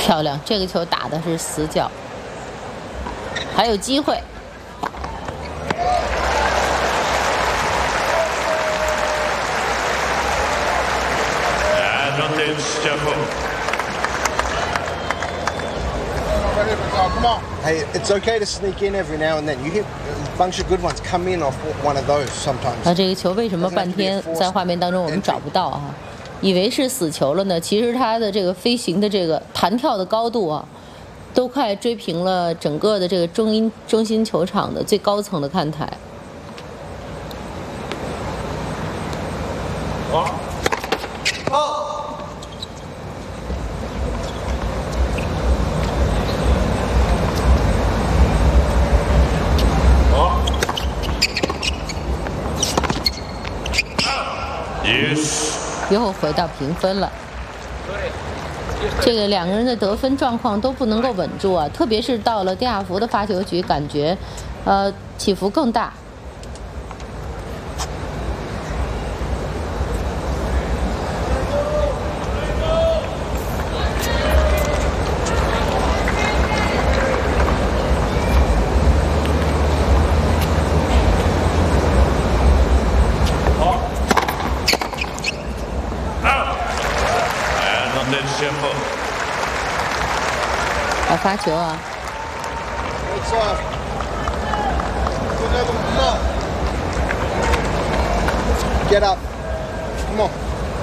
漂亮，这个球打的是死角，还有机会。 Come on. Hey, it's okay to sneak in every now and then. You hit a bunch of good ones. Come in off one of those sometimes. 啊，这个球为什么半天在画面当中我们找不到啊？以为是死球了呢。其实它的这个飞行的这个弹跳的高度啊，都快追平了整个的这个中心球场的最高层的看台。又回到平分了。这个两个人的得分状况都不能够稳住啊，特别是到了蒂亚福的发球局，感觉起伏更大。发球啊！ Get up. Come on.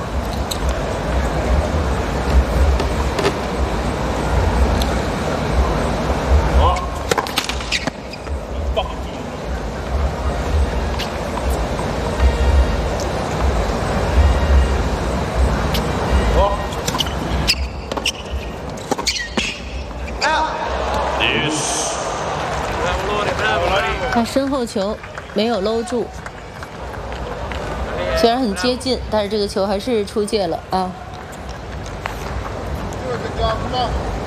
Out. 他身后球没有搂住，虽然很接近，但是这个球还是出界了啊。 Come on.